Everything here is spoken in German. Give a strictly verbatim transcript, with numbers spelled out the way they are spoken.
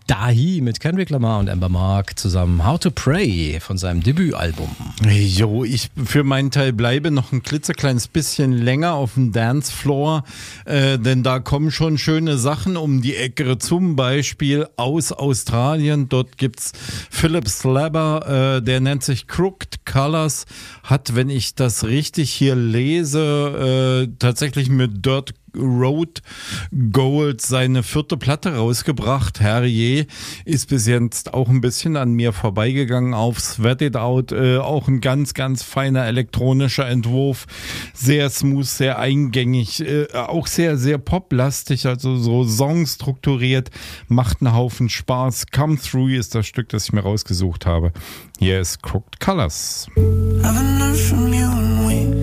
Dahi mit Kendrick Lamar und Amber Mark zusammen How to Pray von seinem Debütalbum. Jo, ich für meinen Teil bleibe noch ein klitzekleines bisschen länger auf dem Dancefloor, äh, denn da kommen schon schöne Sachen um die Ecke, zum Beispiel aus Australien. Dort gibt's Philip Slabber, äh, der nennt sich Crooked Colors, hat, wenn ich das richtig hier lese, äh, tatsächlich mit Dirt Road Gold seine vierte Platte rausgebracht. Herrje, ist bis jetzt auch ein bisschen an mir vorbeigegangen auf Sweat It Out. Äh, auch ein ganz, ganz feiner elektronischer Entwurf. Sehr smooth, sehr eingängig, äh, auch sehr, sehr poplastig, also so songstrukturiert. Macht einen Haufen Spaß. Come Through ist das Stück, das ich mir rausgesucht habe. Hier ist Crooked Colors. Haven't heard from you in weeks.